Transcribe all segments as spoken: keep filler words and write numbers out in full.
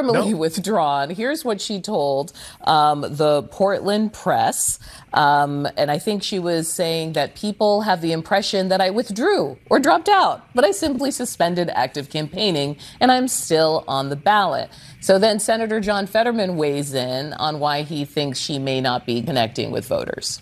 formally no. withdrawn. Here's what she told um, the Portland Press. Um, and I think she was saying that people have the impression that I withdrew or dropped out, but I simply suspended active campaigning and I'm still on the ballot. So then Senator John Fetterman weighs in on why he thinks she may not be connecting with voters.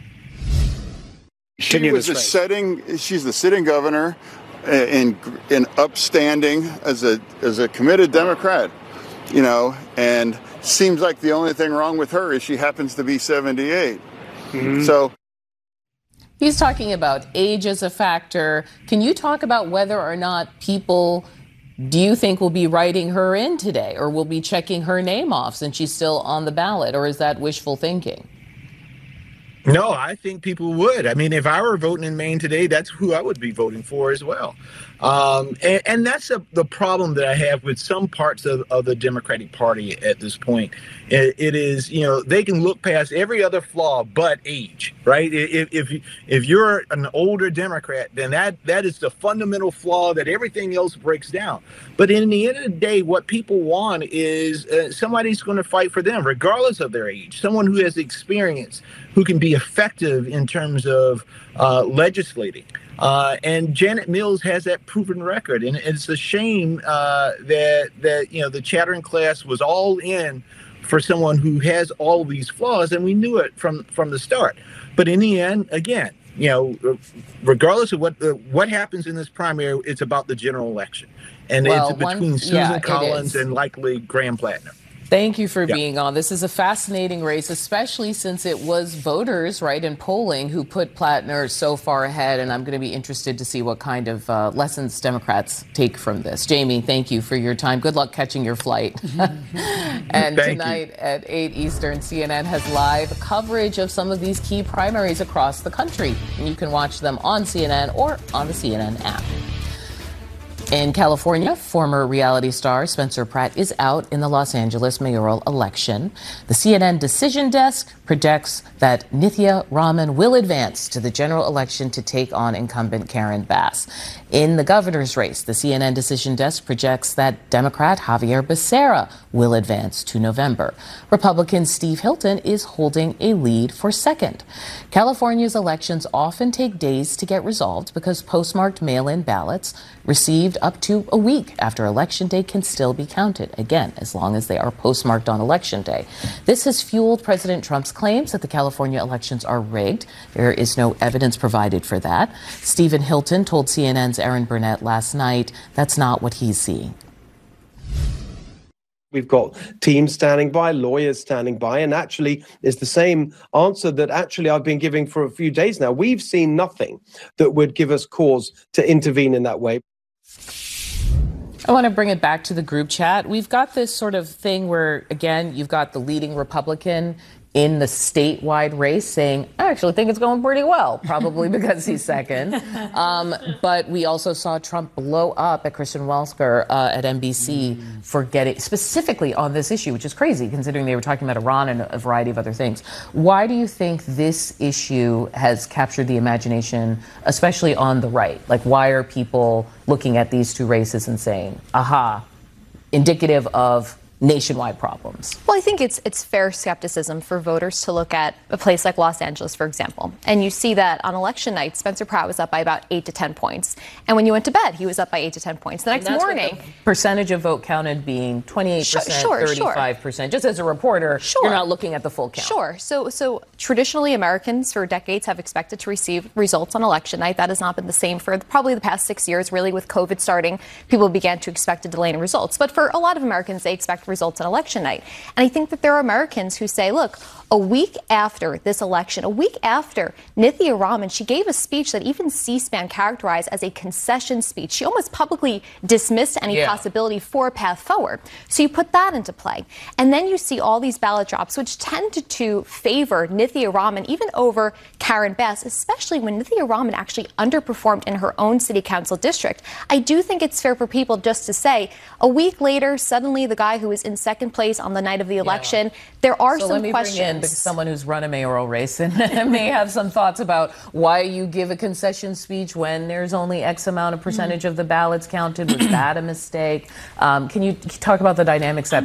She was a setting, she's the sitting governor and, and upstanding as a as a committed Democrat, you know, and seems like the only thing wrong with her is she happens to be seventy-eight. Mm-hmm. So he's talking about age as a factor. Can you talk about whether or not people do you think will be writing her in today or will be checking her name off since she's still on the ballot, or is that wishful thinking? No, I think people would. I mean, if I were voting in Maine today, that's who I would be voting for as well. Um, and, and that's a, the problem that I have with some parts of, of the Democratic Party at this point. It, it is, you know, they can look past every other flaw but age, right? If, if if you're an older Democrat, then that that is the fundamental flaw that everything else breaks down. But in the end of the day, what people want is uh, somebody's going to fight for them, regardless of their age, someone who has experience, who can be effective in terms of uh, legislating. Uh, and Janet Mills has that proven record. And it's a shame uh, that, that, you know, the chattering class was all in for someone who has all these flaws. And we knew it from, from the start. But in the end, again, you know, regardless of what uh, what happens in this primary, it's about the general election. And well, it's between one, Susan yeah, Collins and likely Graham Plattner. Thank you for yeah. being on. This is a fascinating race, especially since it was voters, right, in polling who put Plattner so far ahead. And I'm going to be interested to see what kind of uh, lessons Democrats take from this. Jamie, thank you for your time. Good luck catching your flight. And thank tonight you. at eight Eastern, C N N has live coverage of some of these key primaries across the country. And you can watch them on C N N or on the C N N app. In California, former reality star Spencer Pratt is out in the Los Angeles mayoral election. The C N N Decision Desk projects that Nithya Raman will advance to the general election to take on incumbent Karen Bass. In the governor's race, the C N N Decision Desk projects that Democrat Javier Becerra will advance to November. Republican Steve Hilton is holding a lead for second. California's elections often take days to get resolved because postmarked mail-in ballots received up to a week after Election Day can still be counted, again, as long as they are postmarked on Election Day. This has fueled President Trump's claims that the California elections are rigged. There is no evidence provided for that. Stephen Hilton told C N N's Aaron Burnett last night that's not what he's seeing. We've got teams standing by, lawyers standing by, and actually it's the same answer that actually I've been giving for a few days now. We've seen nothing that would give us cause to intervene in that way. I want to bring it back to the group chat. We've got this sort of thing where, again, you've got the leading Republican in the statewide race saying, I actually think it's going pretty well, probably because he's second. Um, but we also saw Trump blow up at Kristen Welker uh, at N B C mm. for getting specifically on this issue, which is crazy considering they were talking about Iran and a variety of other things. Why do you think this issue has captured the imagination, especially on the right? Like, why are people looking at these two races and saying, aha, indicative of nationwide problems? Well, I think it's it's fair skepticism for voters to look at a place like Los Angeles, for example. And you see that on election night, Spencer Pratt was up by about eight to ten points. And when you went to bed, he was up by eight to ten points. The next morning, the percentage of vote counted being twenty-eight percent, sure, sure, thirty-five percent. Just as a reporter, sure. You're not looking at the full count. Sure. So so traditionally, Americans for decades have expected to receive results on election night. That has not been the same for probably the past six years. Really, with COVID starting, people began to expect a delay in results. But for a lot of Americans, they expect results on election night. And I think that there are Americans who say, look, a week after this election, a week after Nithya Raman, she gave a speech that even C-SPAN characterized as a concession speech. She almost publicly dismissed any yeah. possibility for a path forward. So you put that into play. And then you see all these ballot drops, which tend to favor Nithya Raman even over Karen Bass, especially when Nithya Raman actually underperformed in her own city council district. I do think it's fair for people just to say, a week later, suddenly the guy who was in second place on the night of the election, yeah. there are so some let me questions. Bring in because someone who's run a mayoral race and may have some thoughts about why you give a concession speech when there's only X amount of percentage mm-hmm. of the ballots counted. Was that a mistake? Um, can you talk about the dynamics that